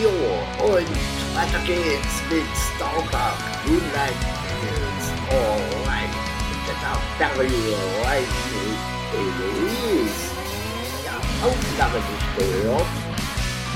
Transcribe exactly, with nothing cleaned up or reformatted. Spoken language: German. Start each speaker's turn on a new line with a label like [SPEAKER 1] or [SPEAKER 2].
[SPEAKER 1] Jo, und weiter geht's mit Starbuck Moonlight Hills. Alright, mit der Barry White Eloise. Ja, Aufnahme nicht gehört.